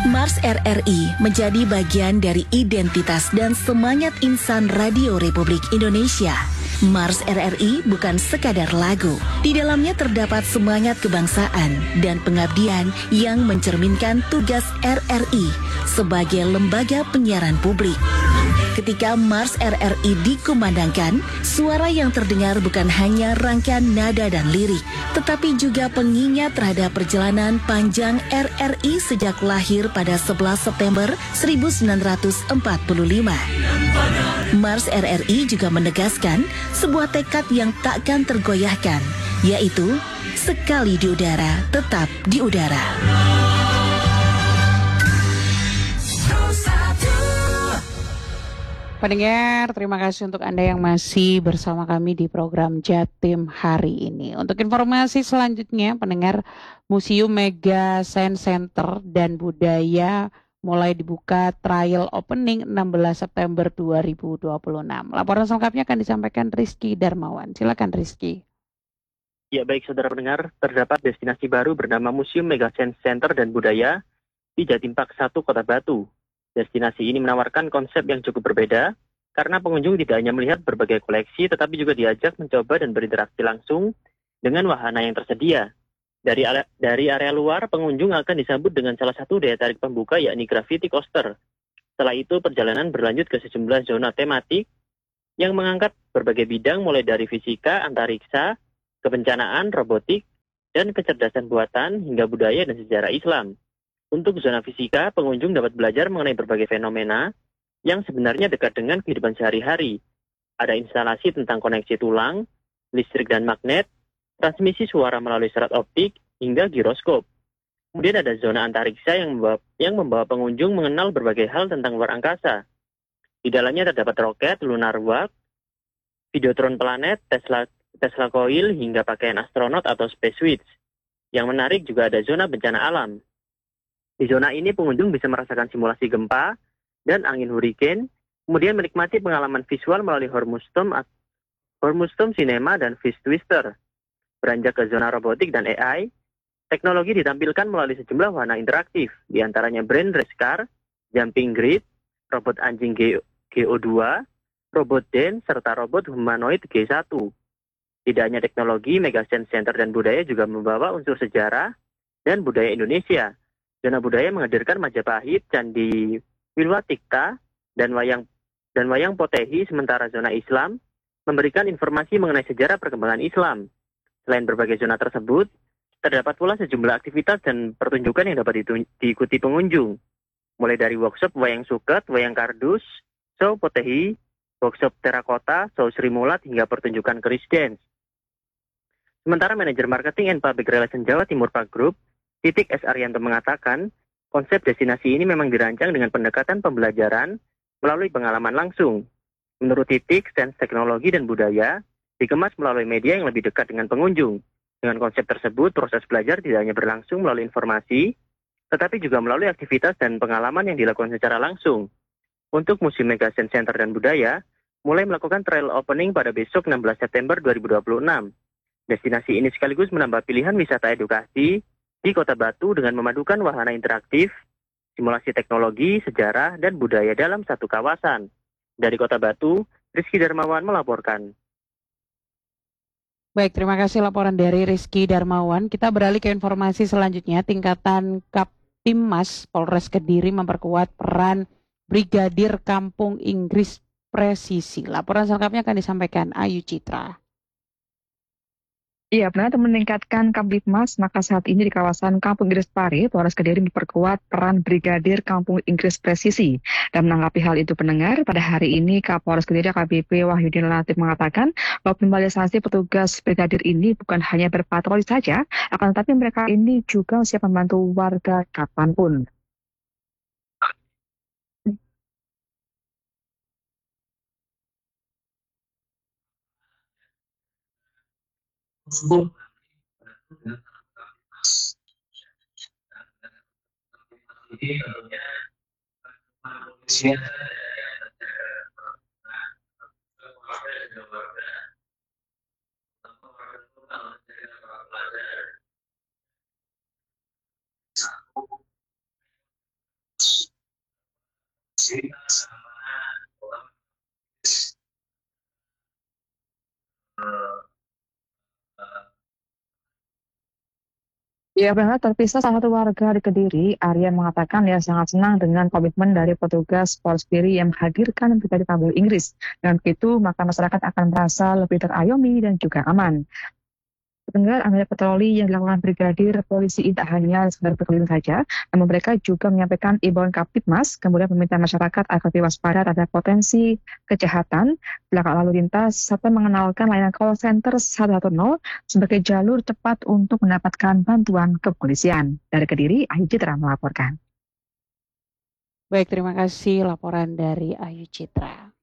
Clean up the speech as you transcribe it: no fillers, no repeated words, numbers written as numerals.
Mars RRI menjadi bagian dari identitas dan semangat insan Radio Republik Indonesia. Mars RRI bukan sekadar lagu. Di dalamnya terdapat semangat kebangsaan dan pengabdian yang mencerminkan tugas RRI sebagai lembaga penyiaran publik. Ketika Mars RRI dikumandangkan, suara yang terdengar bukan hanya rangkaian nada dan lirik, tetapi juga pengingat terhadap perjalanan panjang RRI sejak lahir pada 11 September 1945. Mars RRI juga menegaskan sebuah tekad yang takkan tergoyahkan, yaitu sekali di udara, tetap di udara. Pendengar, terima kasih untuk Anda yang masih bersama kami di program Jatim hari ini. Untuk informasi selanjutnya, pendengar, Museum Mega Science Center dan Budaya mulai dibuka trial opening 16 September 2026. Laporan selengkapnya akan disampaikan Rizky Darmawan. Silakan Rizky. Ya baik saudara pendengar, terdapat destinasi baru bernama Museum Mega Science Center dan Budaya di Jatim Park 1 Kota Batu. Destinasi ini menawarkan konsep yang cukup berbeda, karena pengunjung tidak hanya melihat berbagai koleksi, tetapi juga diajak mencoba dan berinteraksi langsung dengan wahana yang tersedia. Dari area luar, pengunjung akan disambut dengan salah satu daya tarik pembuka, yakni Gravity Coaster. Setelah itu, perjalanan berlanjut ke sejumlah zona tematik yang mengangkat berbagai bidang, mulai dari fisika, antariksa, kebencanaan, robotik, dan kecerdasan buatan, hingga budaya dan sejarah Islam. Untuk zona fisika, pengunjung dapat belajar mengenai berbagai fenomena yang sebenarnya dekat dengan kehidupan sehari-hari. Ada instalasi tentang koneksi tulang, listrik dan magnet, transmisi suara melalui serat optik, hingga giroskop. Kemudian ada zona antariksa yang membawa pengunjung mengenal berbagai hal tentang luar angkasa. Di dalamnya terdapat roket, lunar walk, videotron planet, Tesla coil, hingga pakaian astronot atau space suits. Yang menarik juga ada zona bencana alam. Di zona ini pengunjung bisa merasakan simulasi gempa dan angin hurricane, kemudian menikmati pengalaman visual melalui Hormustom Cinema dan Fish Twister. Beranjak ke zona robotik dan AI, teknologi ditampilkan melalui sejumlah wahana interaktif, di antaranya Brain Race Car, Jumping Grid, robot anjing GO2, robot dance, serta robot humanoid G1. Tidak hanya teknologi, Mega Science Center dan Budaya juga membawa unsur sejarah dan budaya Indonesia. Zona budaya menghadirkan Majapahit, Candi Wilwatikta, dan wayang Potehi, sementara zona Islam memberikan informasi mengenai sejarah perkembangan Islam. Selain berbagai zona tersebut, terdapat pula sejumlah aktivitas dan pertunjukan yang dapat diikuti pengunjung. Mulai dari workshop wayang suket, wayang kardus, show Potehi, workshop terakota, show Sri Mulat, hingga pertunjukan keris dance. Sementara manajer marketing and public relation Jawa Timur Park Group, Titik S. Arianto, mengatakan, konsep destinasi ini memang dirancang dengan pendekatan pembelajaran melalui pengalaman langsung. Menurut Titik, sains teknologi dan budaya dikemas melalui media yang lebih dekat dengan pengunjung. Dengan konsep tersebut, proses belajar tidak hanya berlangsung melalui informasi, tetapi juga melalui aktivitas dan pengalaman yang dilakukan secara langsung. Untuk Museum Mega Science Center dan Budaya, mulai melakukan trial opening pada besok 16 September 2026. Destinasi ini sekaligus menambah pilihan wisata edukasi di Kota Batu dengan memadukan wahana interaktif, simulasi teknologi, sejarah, dan budaya dalam satu kawasan. Dari Kota Batu, Rizky Darmawan melaporkan. Baik, terima kasih laporan dari Rizky Darmawan. Kita beralih ke informasi selanjutnya. Tingkatan Kaptimmas Polres Kediri memperkuat peran Brigadir Kampung Inggris Presisi. Laporan selengkapnya akan disampaikan Ayu Citra. Iya, benar, meningkatkan Kamtibmas, maka saat ini di kawasan Kampung Inggris Pare, Polres Kediri memperkuat peran Brigadir Kampung Inggris Presisi. Dan menanggapi hal itu pendengar, pada hari ini Kapolres Kediri AKBP Wahyudin Latif mengatakan bahwa mobilisasi petugas Brigadir ini bukan hanya berpatroli saja, akan tetapi mereka ini juga siap membantu warga kapanpun. Ya benar, terpisah salah satu warga di Kediri, Arya mengatakan dia sangat senang dengan komitmen dari petugas Polres Kediri yang menghadirkan Brigadir Tabel Inggris. Dengan begitu, maka masyarakat akan merasa lebih terayomi dan juga aman. Pendengar, ambil patroli yang dilakukan Brigadir Polisi ini tak hanya sekedar berkeliling saja, namun mereka juga menyampaikan imbauan Kapitmas, kemudian meminta masyarakat agar waspada terhadap potensi kejahatan, belakang lalu lintas, serta mengenalkan layanan call center 110 sebagai jalur cepat untuk mendapatkan bantuan kepolisian. Dari Kediri, Ayu Citra melaporkan. Baik, terima kasih laporan dari Ayu Citra.